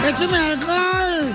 ¡Écheme alcohol!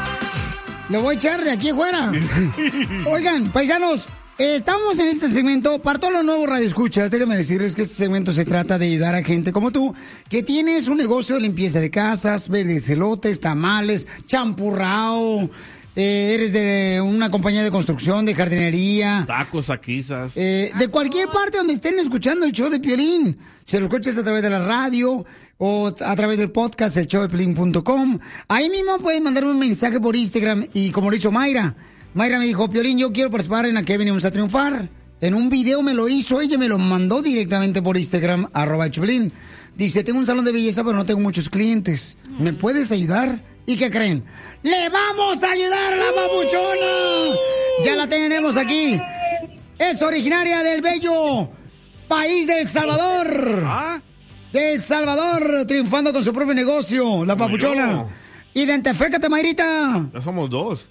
Lo voy a echar de aquí afuera. Sí. Oigan, paisanos, estamos en este segmento. Para todos los nuevos radioescuchas, déjenme decirles que este segmento se trata de ayudar a gente como tú, que tienes un negocio de limpieza de casas, vendes elotes, tamales, champurrao. Eres de una compañía de construcción, de jardinería. Tacos, aquisas. De cualquier parte donde estén escuchando el show de Piolín. Se lo escuchas a través de la radio o a través del podcast, el showdepiolín.com. Ahí mismo pueden mandarme un mensaje por Instagram. Y como lo hizo Mayra. Mayra me dijo, Piolín, yo quiero participar en la que venimos a triunfar. En un video me lo hizo, ella me lo mandó directamente por Instagram, @Piolín. Dice, tengo un salón de belleza, pero no tengo muchos clientes. ¿Me puedes ayudar? ¿Y qué creen? ¡Le vamos a ayudar a la papuchona! Ya la tenemos aquí. Es originaria del bello país de El Salvador. ¿Ah? De El Salvador, triunfando con su propio negocio, la papuchona. Identifícate, Mayrita. Ya somos dos.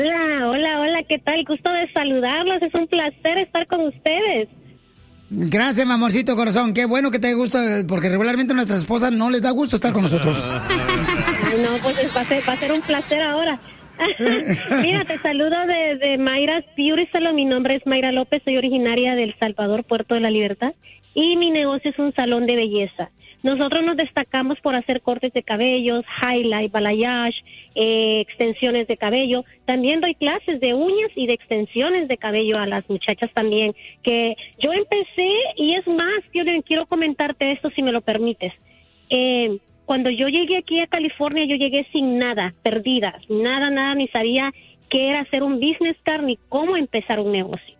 Hola, ¿qué tal? Gusto de saludarlos, es un placer estar con ustedes. Gracias, mi amorcito corazón. Qué bueno que te gusta, porque regularmente a nuestras esposas no les da gusto estar con nosotros. Ay, no, pues va a ser un placer ahora. Mira, te saludo de Mayra's Beauty Salon. Mi nombre es Mayra López, soy originaria de El Salvador, Puerto de la Libertad, y mi negocio es un salón de belleza. Nosotros nos destacamos por hacer cortes de cabellos, highlight, balayage, extensiones de cabello. También doy clases de uñas y de extensiones de cabello a las muchachas también. Que yo empecé, y es más, yo quiero comentarte esto si me lo permites. Cuando yo llegué aquí a California, yo llegué sin nada, perdida, nada, ni sabía qué era hacer un business card ni cómo empezar un negocio.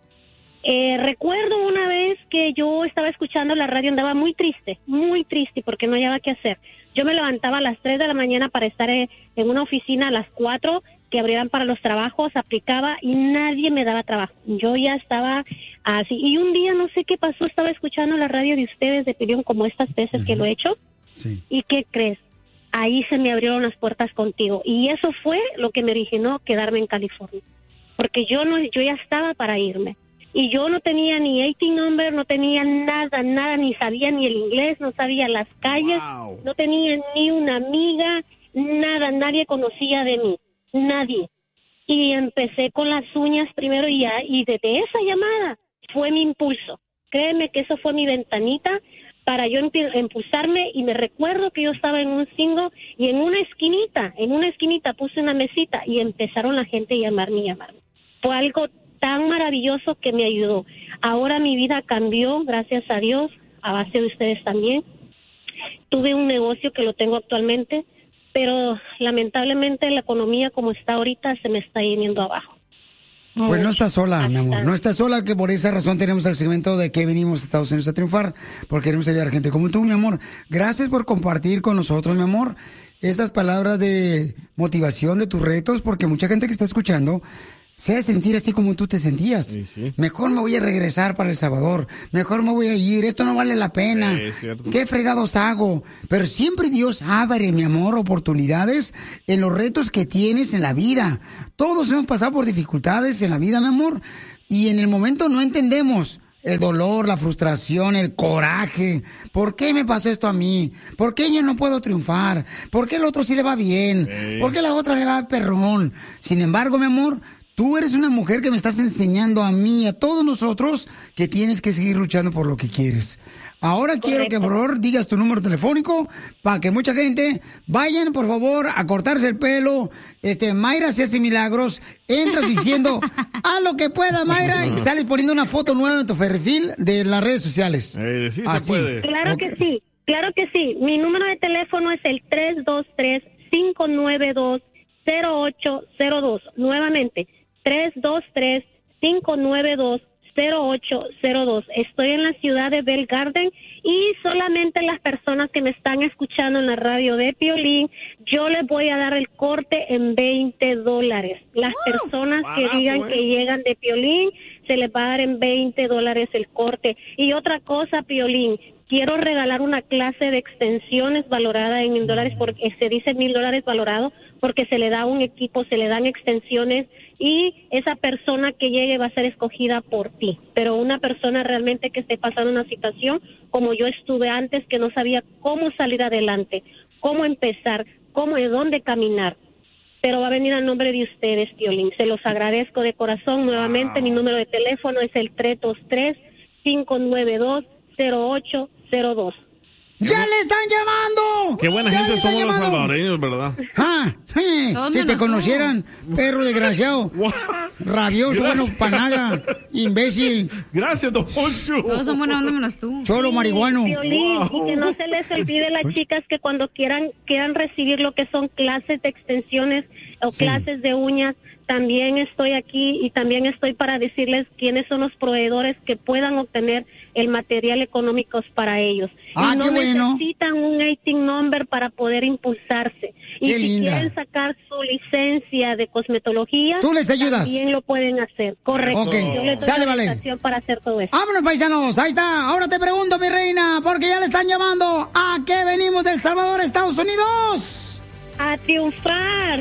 Recuerdo una vez que yo estaba escuchando la radio, andaba muy triste porque no hallaba qué hacer. Yo me levantaba a las 3 de la mañana para estar en una oficina a las 4 que abrieran para los trabajos, aplicaba y nadie me daba trabajo. Yo ya estaba así. Y un día, no sé qué pasó, estaba escuchando la radio de ustedes de Piolín como estas veces que lo he hecho. Sí. ¿Y qué crees? Ahí se me abrieron las puertas contigo. Y eso fue lo que me originó quedarme en California. Porque yo ya estaba para irme. Y yo no tenía ni 18 number, no tenía nada, ni sabía ni el inglés, no sabía las calles, no tenía ni una amiga, nada, nadie conocía de mí, nadie. Y empecé con las uñas primero y desde esa llamada fue mi impulso. Créeme que eso fue mi ventanita para yo impulsarme, y me recuerdo que yo estaba en un single y en una esquinita puse una mesita y empezaron la gente a llamarme. Fue algo tan maravilloso que me ayudó. Ahora mi vida cambió, gracias a Dios, a base de ustedes también. Tuve un negocio que lo tengo actualmente, pero lamentablemente la economía como está ahorita se me está yendo abajo. Pues no estás sola, mi amor. No estás sola, que por esa razón tenemos el segmento de que venimos a Estados Unidos a triunfar, porque queremos ayudar a gente como tú, mi amor. Gracias por compartir con nosotros, mi amor, esas palabras de motivación de tus retos, porque mucha gente que está escuchando se ha de sentir así como tú te sentías. Sí. Mejor me voy a regresar para El Salvador. Mejor me voy a ir. Esto no vale la pena. Es cierto. ¿Qué fregados hago? Pero siempre Dios abre, mi amor, oportunidades en los retos que tienes en la vida. Todos hemos pasado por dificultades en la vida, mi amor. Y en el momento no entendemos el dolor, la frustración, el coraje. ¿Por qué me pasó esto a mí? ¿Por qué yo no puedo triunfar? ¿Por qué el otro sí le va bien? ¿Por qué la otra le va perrón? Sin embargo, mi amor, tú eres una mujer que me estás enseñando a mí, a todos nosotros, que tienes que seguir luchando por lo que quieres. Ahora quiero que, por favor, digas tu número telefónico para que mucha gente vayan, por favor, a cortarse el pelo. Mayra se hace milagros. Entras diciendo, haz lo que pueda, Mayra, y sales poniendo una foto nueva en tu perfil de las redes sociales. Sí, así. se puede. Claro que sí, claro que sí. Mi número de teléfono es el 323-592-0802. Nuevamente, 323-592-0802. Estoy en la ciudad de Bell Garden y solamente las personas que me están escuchando en la radio de Piolín, yo les voy a dar el corte en $20. Las personas que digan que llegan de Piolín, se les va a dar en $20 el corte. Y otra cosa, Piolín, quiero regalar una clase de extensiones valorada en $1,000, porque se dice $1,000 valorado, porque se le da un equipo, se le dan extensiones, y esa persona que llegue va a ser escogida por ti. Pero una persona realmente que esté pasando una situación como yo estuve antes, que no sabía cómo salir adelante, cómo empezar, cómo y dónde caminar. Pero va a venir a nombre de ustedes, Piolín. Se los agradezco de corazón. Nuevamente, mi número de teléfono es el 323-592-0802. ¡Ya le están llamando! ¡Qué buena gente somos los salvadoreños, ¿verdad? Si te conocieran, perro desgraciado, rabioso, bueno, panaga, imbécil. Gracias, don Poncho. Todos son buena onda menos tú. Cholo marihuano. Piolín, y que no se les olvide las chicas que cuando quieran recibir lo que son clases de extensiones o clases de uñas, también estoy aquí y también estoy para decirles quiénes son los proveedores que puedan obtener el material económico para ellos. Y no necesitan un 18 number para poder impulsarse. Y qué si linda. quieren sacar su licencia de cosmetología, tú les ayudas. También lo pueden hacer. Correcto. Okay. Yo les doy Sale, la vale. invitación para hacer todo eso. Vámonos, paisanos, ahí está. Ahora te pregunto, mi reina, porque ya le están llamando. ¿A qué venimos del Salvador, Estados Unidos? A triunfar.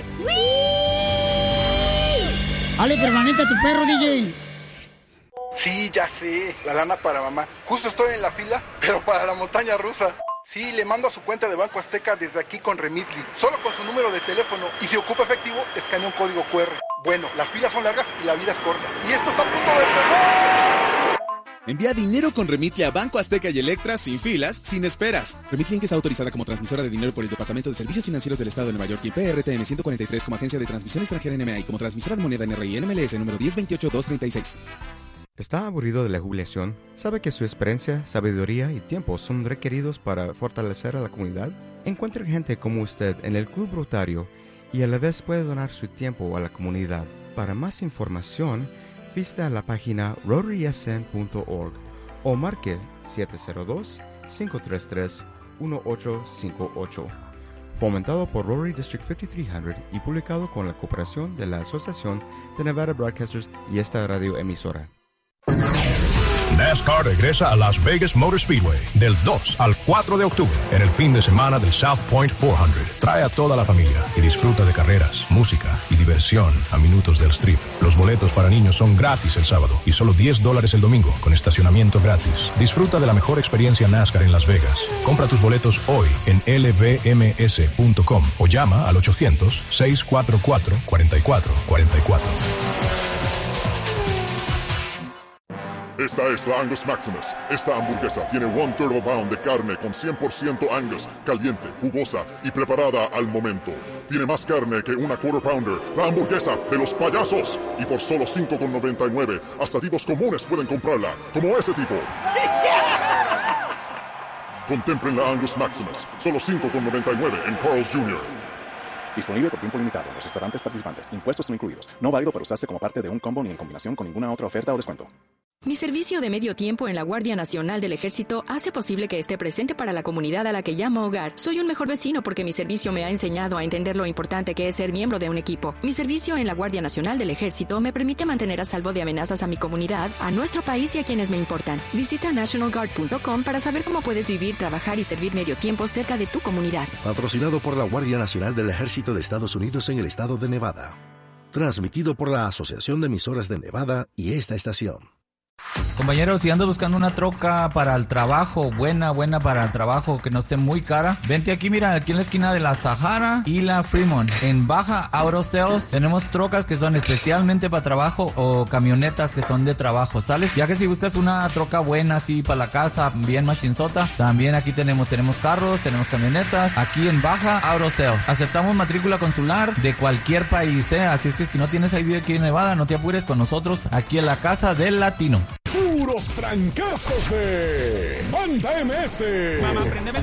Ale, permanente a tu perro, DJ. Sí, ya sé, la lana para mamá. Justo estoy en la fila, pero para la montaña rusa. Sí, le mando a su cuenta de Banco Azteca desde aquí con Remitly, solo con su número de teléfono. Y si ocupa efectivo, escanea un código QR. Bueno, las filas son largas y la vida es corta. Y esto está a punto de empezar. Envía dinero con Remitly a Banco Azteca y Electra sin filas, sin esperas. Remitly Inc. es autorizada como transmisora de dinero por el Departamento de Servicios Financieros del Estado de Nueva York y PRTN 143 como agencia de transmisión extranjera NMA y como transmisora de moneda NRI NMLS número 1028-236. ¿Está aburrido de la jubilación? ¿Sabe que su experiencia, sabiduría y tiempo son requeridos para fortalecer a la comunidad? Encuentre gente como usted en el Club Rotario y a la vez puede donar su tiempo a la comunidad. Para más información, visita la página rotarysn.org o marque 702-533-1858. Fomentado por Rotary District 5300 y publicado con la cooperación de la Asociación de Nevada Broadcasters y esta radioemisora. NASCAR regresa a Las Vegas Motor Speedway del 2 al 4 de octubre en el fin de semana del South Point 400. Trae a toda la familia y disfruta de carreras, música y diversión a minutos del strip. Los boletos para niños son gratis el sábado y solo $10 el domingo con estacionamiento gratis. Disfruta de la mejor experiencia NASCAR en Las Vegas. Compra tus boletos hoy en lvms.com o llama al 800-644-4444. Esta es la Angus Maximus. Esta hamburguesa tiene 1 turbo pound de carne con 100% Angus, caliente, jugosa y preparada al momento. Tiene más carne que una quarter pounder. La hamburguesa de los payasos. Y por solo $5.99, hasta tipos comunes pueden comprarla, como ese tipo. Contemplen la Angus Maximus. Solo $5.99 en Carl's Jr. Disponible por tiempo limitado en los restaurantes participantes. Impuestos no incluidos. No válido para usarse como parte de un combo ni en combinación con ninguna otra oferta o descuento. Mi servicio de medio tiempo en la Guardia Nacional del Ejército hace posible que esté presente para la comunidad a la que llamo hogar. Soy un mejor vecino porque mi servicio me ha enseñado a entender lo importante que es ser miembro de un equipo. Mi servicio en la Guardia Nacional del Ejército me permite mantener a salvo de amenazas a mi comunidad, a nuestro país y a quienes me importan. Visita nationalguard.com para saber cómo puedes vivir, trabajar y servir medio tiempo cerca de tu comunidad. Patrocinado por la Guardia Nacional del Ejército de Estados Unidos en el estado de Nevada. Transmitido por la Asociación de Emisoras de Nevada y esta estación. Compañeros, si andas buscando una troca para el trabajo, buena para el trabajo, que no esté muy cara, vente aquí, mira, aquí en la esquina de la Sahara y la Fremont. En Baja Auto Sales tenemos trocas que son especialmente para trabajo o camionetas que son de trabajo, ¿sales? Ya que si buscas una troca buena así para la casa, bien machinzota, también aquí tenemos carros, tenemos camionetas, aquí en Baja Auto Sales. Aceptamos matrícula consular de cualquier país, así es que si no tienes ID aquí en Nevada, no te apures con nosotros, aquí en la Casa del Latino. Puros trancazos de Banda MS. Mamá, préndeme